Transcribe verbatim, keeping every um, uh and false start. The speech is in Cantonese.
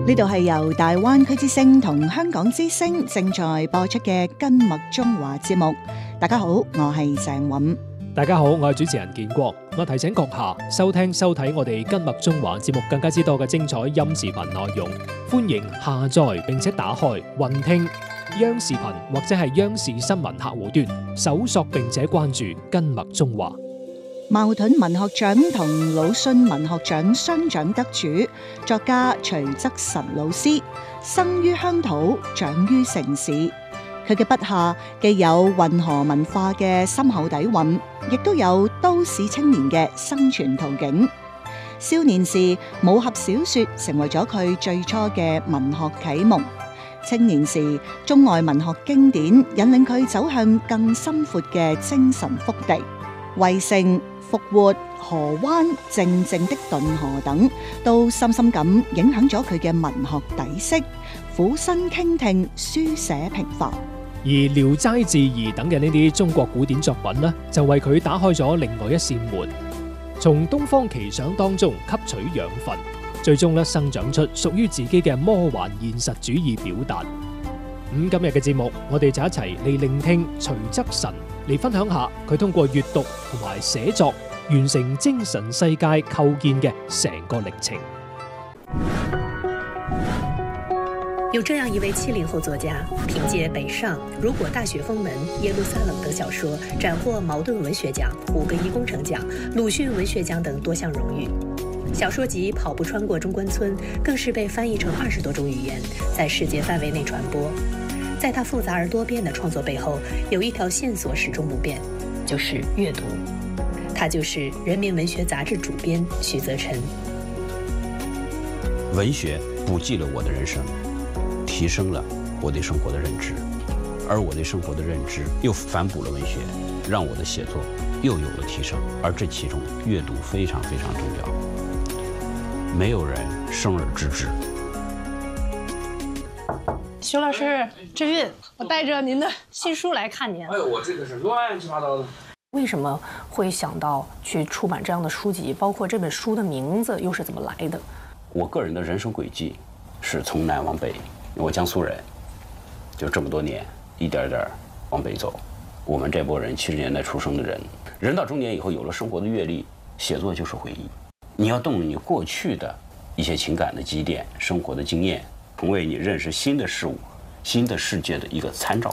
呢度係由大灣區之聲同香港之聲正在播出嘅《根脈中華》節目。大家好，我係鄭韻。 大家好，我係主持人建國。我提醒閣下收聽收睇我哋《根脈中華》節目更加之多嘅精彩音視頻內容，歡迎下載並且打開雲聽央視頻或者係央視新聞客戶端，搜索並且關注《根脈中華》。 茅盾文學獎同魯迅文學獎雙獎得主作家徐則臣老師，生於鄉土，長於城市。佢嘅筆下既有運河文化嘅深厚底蘊，亦都有都市青年嘅生存途徑。少年時，武俠小說成為咗佢最初嘅文學啟蒙。青年時，中外文學經典引領佢走向更深闊嘅精神腹地。圍城、復活、河灣、靜靜的頓河等，都深深咁影響咗佢嘅文學底色。俯身傾聽，書寫平凡。 而《聊齋志異》等嘅呢啲中國古典作品呢，就為佢打開咗另外一扇門，從東方奇想當中吸取養分，最終咧生長出屬於自己嘅魔幻現實主義表達。咁今日嘅節目，我哋就一齊嚟聆聽徐則臣嚟分享下佢通過閱讀同埋寫作完成精神世界構建嘅成個歷程。 有這樣一位七零後作家，憑借《北上》《如果大雪封門》《耶路撒冷》等小說，斬獲茅盾文學獎、胡格伊工程獎、魯迅文學獎等多項榮譽。小說集《跑步穿過中關村》更是被翻譯成二十多種語言，在世界範圍內傳播。在他複雜而多變的創作背後，有一條線索始終不變，就是閱讀。他就是《人民文學雜誌》主編徐則臣。 文學補記了我的人生，提升了我對生活的認知，而我對生活的認知又反哺了文學，讓我的寫作又有了提升。而這其中閱讀非常非常重要，沒有人生而知之。 徐老師，志運，我帶着您的新書來看您。 哎呦，我這個是亂七八糟的。 為什麼會想到去出版這樣的書籍？包括這本書的名字又是怎麼來的？ 我個人的人生軌跡是從南往北，我江蘇人，就這麼多年一點點往北走。我們這波人七十年代出生的人，人到中年以後有了生活的閱歷，寫作就是回憶。你要動你過去的一些情感的積澱、生活的經驗，成為你認識新的事物、新的世界的一個參照。